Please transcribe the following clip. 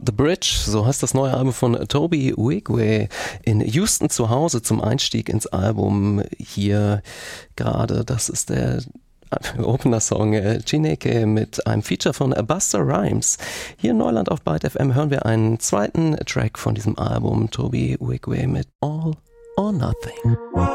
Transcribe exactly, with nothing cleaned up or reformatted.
The Bridge, so heißt das neue Album von Toby Wigwe, in Houston zu Hause zum Einstieg ins Album hier gerade. Das ist der Opener-Song Chineke mit einem Feature von Busta Rhymes. Hier in Neuland auf Byte F M hören wir einen zweiten Track von diesem Album, Toby Wigwe mit All or Nothing.